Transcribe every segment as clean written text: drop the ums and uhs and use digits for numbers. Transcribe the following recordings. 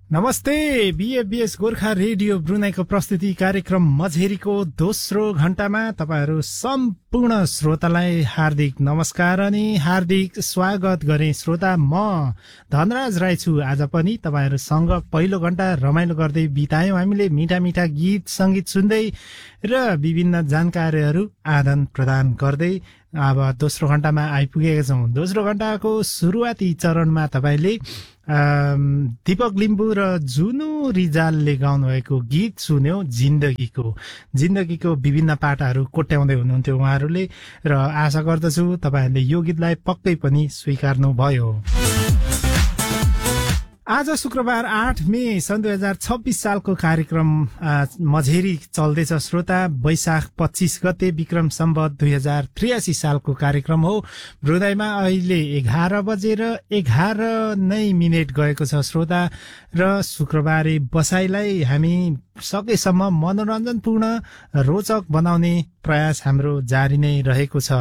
नमस्ते बीएफबीएस गोर्खा रेडियो ब्रुनाईको प्रस्तुति कार्यक्रम मझेरीको दोस्रो घण्टामा तपाईहरू सम्पूर्ण श्रोतालाई हार्दिक नमस्कार अनि हार्दिक स्वागत गरे। श्रोता म धनराज राई छु। आज पनि तपाईहरूसँग पहिलो घण्टा रमाइलो गर्दै बितायौं हामीले, मिठा मिठा गीत संगीत सुन्दै र विभिन्न जानकारीहरू आदान प्रदान गर्दै अब दोस्रो घण्टामा आइपुगेका छौं। दोस्रो घण्टाको सुरुवाती चरणमा तपाईले दीपक लिम्बू र जुनु रिजालले गाउनु भएको गीत सुन्यो। जिन्दगीको विभिन्न पाटाहरू कोट्याउँदै हुनुहुन्थ्यो उहाँहरूले र आशा गर्दछु तपाईहरूले यो गीतलाई पक्कै पनि स्वीकार्नु भयो। आज शुक्रबार 8 मे सन् 2026 सालको कार्यक्रम मझेरी चल्दैछ। श्रोता वैशाख 25 गते विक्रम सम्वत 2083 सालको कार्यक्रम हो। ब्रुनाईमा अहिले 11 बजेर 11 नै मिनेट गएको छ श्रोता, र शुक्रबारे बसाइलाई हामी सकेसम्म मनोरञ्जनपूर्ण रोचक बनाउने प्रयास हाम्रो जारी नै रहेको छ।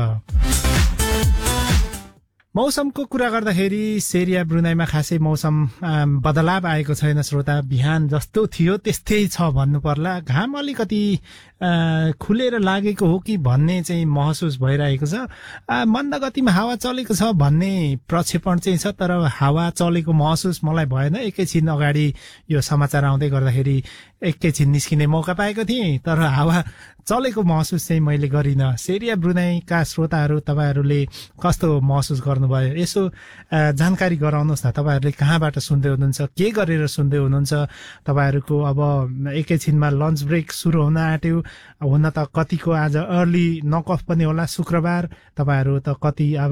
मौसमको कुरा गर्दाखेरि सेरिया ब्रुनाईमा खासै मौसम बदलाव आएको छैन श्रोता। बिहान जस्तो थियो त्यस्तै छ भन्नु पर्ला। घाम अलिकति खुलेर लागेको हो कि भन्ने चाहिँ महसुस भइरहेको छ। मन्द गतिमा हावा चलेको छ भन्ने प्रक्षेपण चाहिँ छ, तर हावा चलेको महसुस मलाई भएन। एकैछिन अगाडि यो समाचार आउँदै गर्दाखेरि एकैछिन निस्किने मौका पाएको थिएँ, तर हावा चलेको महसुस चाहिँ मैले गरिन। सेरिया ब्रुनाईका श्रोताहरू तपाईहरूले कस्तो महसुस गर्नुभयो? यसो जानकारी गराउनुहोस् न। तपाईहरूले कहाँबाट सुन्दै हुनुहुन्छ, के गरेर सुन्दै हुनुहुन्छ? तपाईहरूको अब एकैछिनमा लन्च ब्रेक सुरु हुन आँट्यो। हुन त कतिको आज अर्ली नकअफ पनि होला शुक्रबार। तपाईहरू त कति अब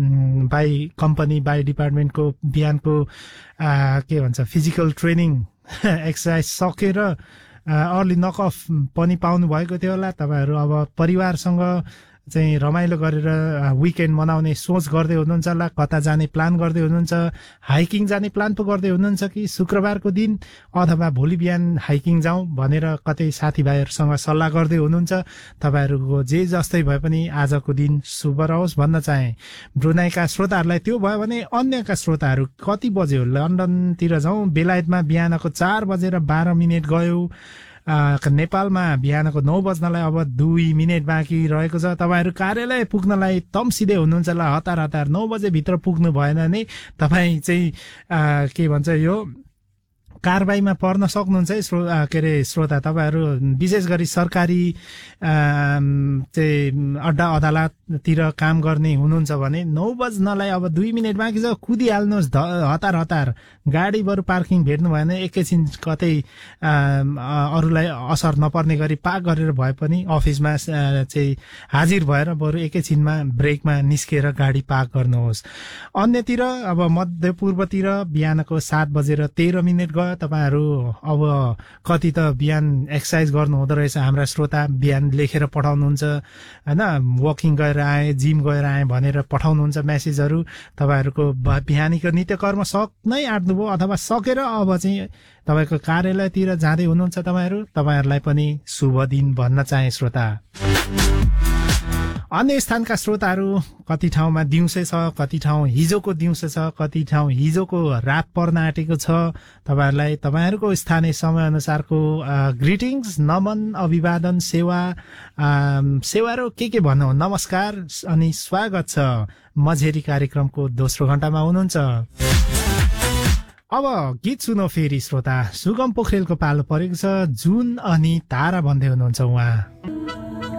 बाई डिपार्टमेन्टको बिहानको के भन्छ फिजिकल ट्रेनिङ एक्सर्साइज सकेर अर्ली नकअफ पनि पाउनु भएको थियो होला। तपाईहरू अब परिवारसँग चाहिँ रमाइलो गरेर विकेन्ड मनाउने सोच गर्दै हुनुहुन्छ होला। कता जाने प्लान गर्दै हुनुहुन्छ? हाइकिङ जाने प्लान पो गर्दै हुनुहुन्छ कि शुक्रबारको दिन अथवा भोलि बिहान हाइकिङ जाउँ भनेर कतै साथीभाइहरूसँग सल्लाह गर्दै हुनुहुन्छ? तपाईहरूको जे जस्तै भए पनि आजको दिन शुभ रहोस् भन्न चाहे। ब्रुनाईका श्रोताहरूलाई त्यो भयो भने अन्यका श्रोताहरू कति बज्यो? लन्डनतिर जाउँ, बेलायतमा बिहानको 4 बजेर 12 मिनेट गयो। नेपालमा बिहानको 9 बज्नलाई अब 2 मिनेट बाँकी रहेको छ। तपाईहरू कार्यालय पुग्नलाई तम्सिँदै हुनुहुन्छ होला। हतार 9 बजे भित्र पुग्नु भएन भने तपाईँ चाहिँ के भन्छ यो कारबाहीमा पर्न सक्नुहुन्छ है श्रोता। तपाईहरू विशेष गरी सरकारी चाहिँ अड्डा अदालततिर काम गर्ने हुनुहुन्छ भने 9 बज्नलाई अब 2 मिनेट बाँकी छ, कुदिहाल्नुहोस् हतार। गाडी बरु पार्किङ भेट्नु भएन, एकैछिन कतै अरूलाई असर नपर्ने गरी पार्क गरेर भए पनि अफिसमा चाहिँ हाजिर भएर बरु एकैछिनमा ब्रेकमा निस्केर गाडी पार्क गर्नुहोस्। अन्यतिर अब मध्यपूर्वतिर बिहानको 7 बजेर 13 मिनेट गयो। तपाईहरू अब कति त बिहान एक्सर्साइज गर्नु हुँदो रहेछ। हाम्रा श्रोता बिहान लेखेर पठाउनुहुन्छ हैन, वकिङ गएर आए, जिम गएर आए भनेर पठाउनुहुन्छ मेसेजहरू। तपाईहरूको बिहानीको नित्यकर्म सक्नै आँट्नुभयो अथवा सकेर अब चाहिँ तपाईको कार्यालयतिर जाँदै हुनुहुन्छ। तपाईहरूलाई पनि शुभ दिन भन्न चाहे श्रोता। अन्य स्थानका श्रोताहरू कति ठाउँमा दिउँसो छ, कति ठाउँ हिजोको दिउँसो छ, कति ठाउँ हिजोको रात पर्न आँटेको छ। तपाईहरूलाई तपाईहरूको स्थानीय समय अनुसारको ग्रिटिङ्स, नमन, अभिवादन, सेवा र के भन्नु, नमस्कार अनि स्वागत छ। मझेरी कार्यक्रमको दोस्रो घण्टामा हुनुहुन्छ। अब गीत सुनौ फेरि श्रोता। सुगम पोखरेलको पालो परेको छ। जुन अनि तारा भन्दै हुनुहुन्छ उहाँ।